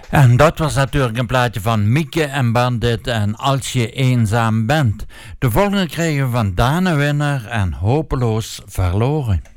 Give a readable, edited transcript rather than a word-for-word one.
En dat was natuurlijk een plaatje van Mieke en Bandit en Als je eenzaam bent. De volgende kregen we van Dane Winner en Hopeloos verloren.